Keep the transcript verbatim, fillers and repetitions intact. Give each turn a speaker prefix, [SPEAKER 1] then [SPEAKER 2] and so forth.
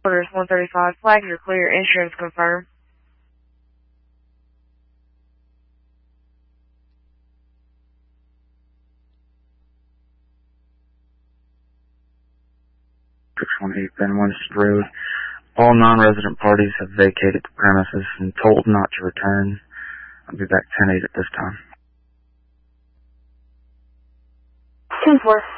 [SPEAKER 1] Orders one thirty-five, flags are clear, insurance confirmed.
[SPEAKER 2] six one eight Ben Winston Road. All non-resident parties have vacated the premises and told not to return. I'll be back ten eight at this time.
[SPEAKER 3] ten four.